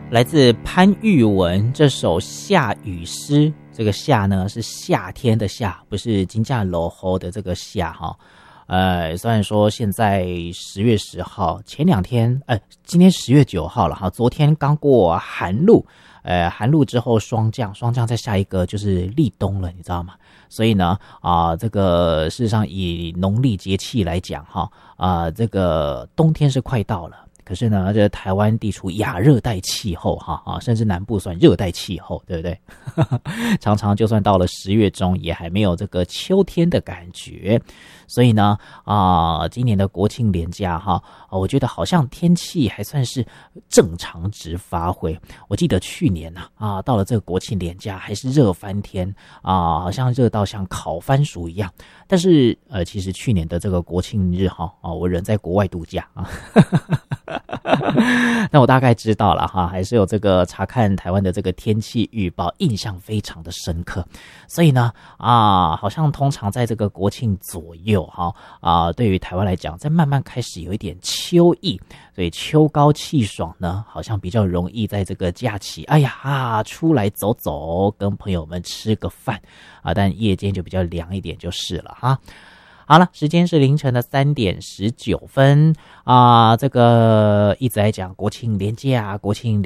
来自潘玉文这首夏雨诗，这个夏呢是夏天的夏，不是金价楼侯的这个夏哈。虽然说现在10月10号，前2天，今天10月9号了哈，昨天刚过寒露，寒露之后霜降再下一个就是立冬了，你知道吗？所以呢，这个事实上以农历节气来讲哈，这个冬天是快到了。可是呢，这台湾地处亚热带气候哈，甚至南部算热带气候，对不对？常常就算到了10月中，也还没有这个秋天的感觉。所以呢，今年的国庆连假哈，我觉得好像天气还算是正常值发挥。我记得去年到了这个国庆连假还是热翻天好像热到像烤番薯一样。但是其实去年的这个国庆日哈，我人在国外度假啊。那我大概知道了哈，还是有这个查看台湾的这个天气预报，印象非常的深刻。所以呢，好像通常在这个国庆左右哈，对于台湾来讲，在慢慢开始有一点秋意，所以秋高气爽呢，好像比较容易在这个假期，出来走走，跟朋友们吃个饭但夜间就比较凉一点就是了哈。好了，时间是凌晨的3点19分这个一直在讲国庆连假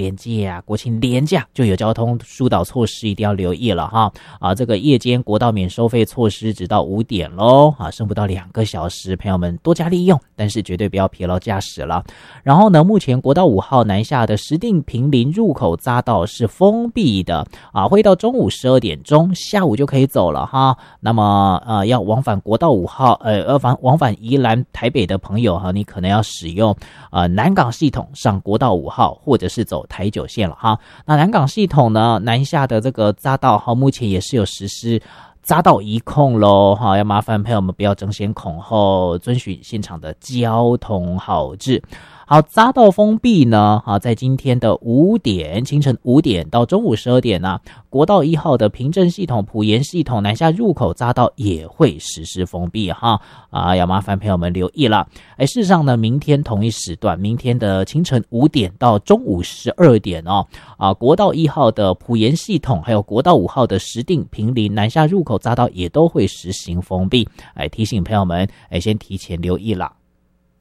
就有交通疏导措施一定要留意了哈这个夜间国道免收费措施直到5点咯剩不到2个小时，朋友们多加利用，但是绝对不要疲劳驾驶了。然后呢，目前国道5号南下的石碇坪林入口匝道是封闭的会到中午12点钟，下午就可以走了哈。那么要往返国道5号往返宜兰台北的朋友你可能要使用南港系统上国道5号，或者是走台9线了哈。那南港系统呢，南下的这个匝道目前也是有实施匝道移控咯要麻烦朋友们不要争先恐后，遵循现场的交通号志。好，匝道封闭呢在今天的清晨5点到中午12点国道1号的平镇系统、埔盐系统南下入口匝道也会实施封闭要麻烦朋友们留意了。事实上呢，明天同一时段，明天的清晨5点到中午12点国道1号的埔盐系统还有国道5号的石碇坪林南下入口匝道也都会实行封闭，提醒朋友们先提前留意了。